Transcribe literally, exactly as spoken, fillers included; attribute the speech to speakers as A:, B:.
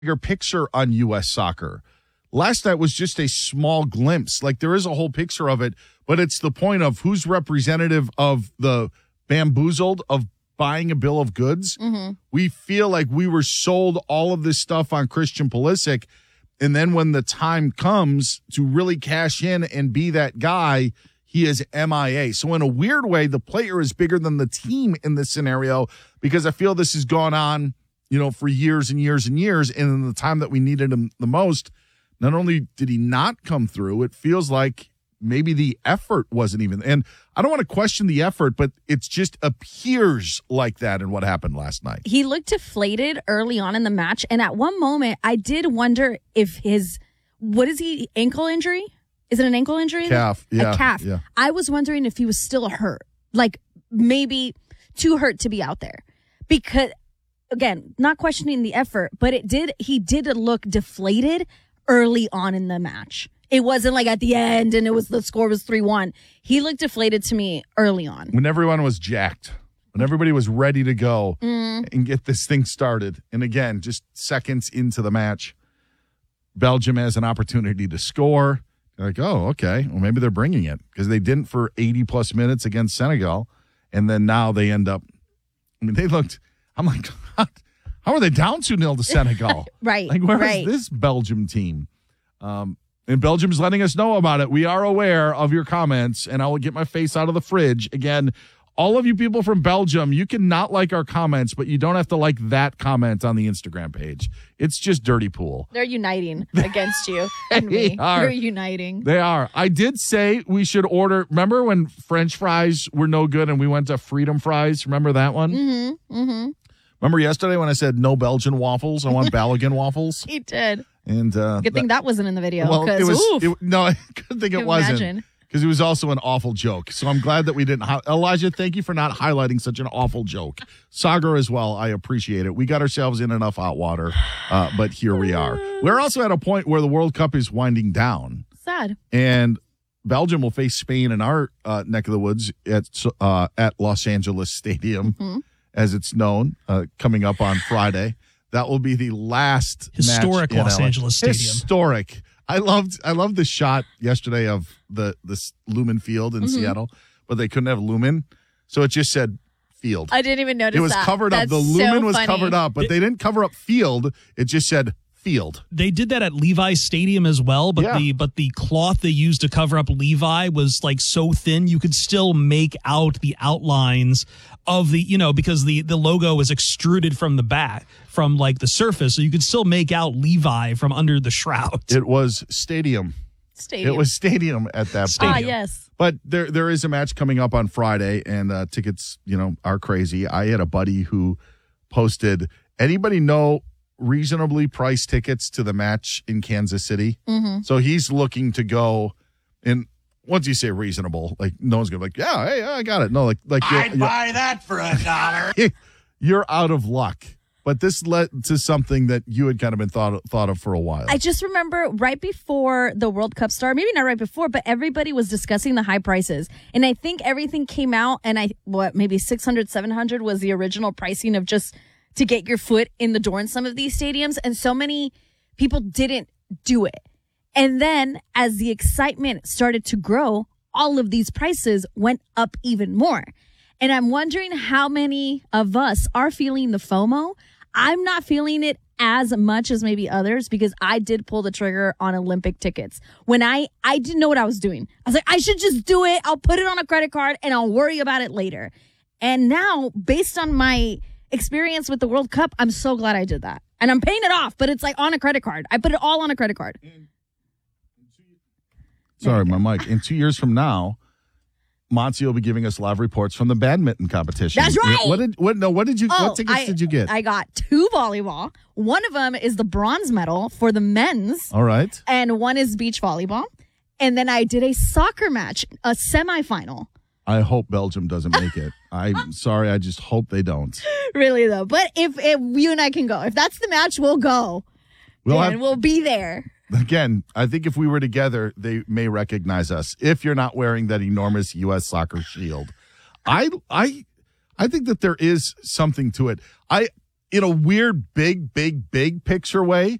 A: bigger picture on U S soccer. Last night was just a small glimpse. Like, there is a whole picture of it, but it's the point of who's representative of the bamboozled of buying a bill of goods.
B: Mm-hmm.
A: We feel like we were sold all of this stuff on Christian Pulisic, and then when the time comes to really cash in and be that guy, he is M I A. So in a weird way, the player is bigger than the team in this scenario, because I feel this has gone on, you know, for years and years and years, and in the time that we needed him the most, not only did he not come through, it feels like maybe the effort wasn't even. And I don't want to question the effort, but it just appears like that in what happened last night.
B: He looked deflated early on in the match. And at one moment, I did wonder if his, what is he, ankle injury? Is it an ankle injury?
A: Calf. Yeah.
B: A calf.
A: Yeah.
B: I was wondering if he was still hurt, like maybe too hurt to be out there. Because, again, not questioning the effort, but it did, he did look deflated early on in the match. It wasn't like at the end and it was the score was three one. He looked deflated to me early on.
A: When everyone was jacked, when everybody was ready to go
B: Mm.
A: and get this thing started. And again, just seconds into the match, Belgium has an opportunity to score. They're like, oh, okay. Well, maybe they're bringing it, because they didn't for eighty plus minutes against Senegal. And then now they end up, I mean, they looked, I'm like, God, how are they down two nil to Senegal?
B: Right.
A: Like, where
B: right.
A: is this Belgium team? Um, and Belgium's letting us know about it. We are aware of your comments, and I will get my face out of the fridge. Again, all of you people from Belgium, you can not like our comments, but you don't have to like that comment on the Instagram page. It's just dirty pool.
B: They're uniting against you and
A: They
B: me.
A: are.
B: They're uniting.
A: They are. I did say we should order. Remember when French fries were no good and we went to Freedom Fries? Remember that one?
B: Mm-hmm. Mm-hmm.
A: Remember yesterday when I said no Belgian waffles? I want Balogun waffles.
B: He did.
A: And uh,
B: Good thing that wasn't in the video.
A: well, it was.
B: Oof,
A: It, no, good thing it
B: Can
A: wasn't.
B: imagine.
A: Because it was also an awful joke. So I'm glad that we didn't. Hi- Elijah, thank you for not highlighting such an awful joke. Sagar as well. I appreciate it. We got ourselves in enough hot water, uh, but here we are. We're also at a point where the World Cup is winding down,
B: sad.
A: and Belgium will face Spain in our uh, neck of the woods at uh, at Los Angeles Stadium,
B: Mm-hmm.
A: as it's known, uh, coming up on Friday. That will be the last
C: Historic
A: match in
C: Los
A: L A.
C: Angeles Stadium.
A: Historic. I loved I loved the shot yesterday of the this Lumen Field in
B: Mm-hmm.
A: Seattle, but they couldn't have Lumen, so it just said Field.
B: I didn't even notice
A: It was
B: that.
A: covered up.
B: That's
A: The Lumen
B: so
A: was
B: funny.
A: covered up, but they didn't cover up Field. It just said Field.
C: They did that at Levi Stadium as well, but
A: Yeah.
C: the but the cloth they used to cover up Levi was like so thin you could still make out the outlines of the, you know, because the the logo was extruded from the back, from like the surface, so you could still make out Levi from under the shroud.
A: It was Stadium.
B: Stadium.
A: It was Stadium at that
C: Stadium.
A: point.
B: Ah, yes.
A: But there there is a match coming up on Friday, and uh, tickets, you know, are crazy. I had a buddy who posted, anybody know reasonably priced tickets to the match in Kansas City?
B: Mm-hmm.
A: So he's looking to go, and once you say reasonable, like no one's gonna be like, yeah, hey, I got it. No, like like you're,
D: I'd buy that for a dollar.
A: you're, you're out of luck. But this led to something that you had kind of been thought thought of for a while.
B: I just remember right before the World Cup started, maybe not right before, but everybody was discussing the high prices. And I think everything came out, and I, what, maybe six hundred, seven hundred was the original pricing of just to get your foot in the door in some of these stadiums. And so many people didn't do it. And then as the excitement started to grow, all of these prices went up even more. And I'm wondering how many of us are feeling the FOMO. I'm not feeling it as much as maybe others, because I did pull the trigger on Olympic tickets. When I, I didn't know what I was doing. I was like, I should just do it. I'll put it on a credit card and I'll worry about it later. And now, based on my experience with the World Cup, I'm so glad I did that. And I'm paying it off, but it's like on a credit card. I put it all on a credit card.
A: Sorry, my mic. In two years from now, Monty will be giving us live reports from the badminton competition.
B: That's right.
A: What did what? No, what did you?
B: Oh,
A: what tickets
B: I,
A: did you get?
B: I got two volleyball. One of them is the bronze medal for the men's,
A: All right.
B: and one is beach volleyball. And then I did a soccer match, a semifinal.
A: I hope Belgium doesn't make it. I'm sorry. I just hope they don't.
B: Really though, but if, if you and I can go, if that's the match, we'll go.
A: We'll
B: and
A: have,
B: we'll be there.
A: again, I think if we were together, they may recognize us if you're not wearing that enormous U S soccer shield. I I I think that there is something to it. I in a weird, big, big, big picture way,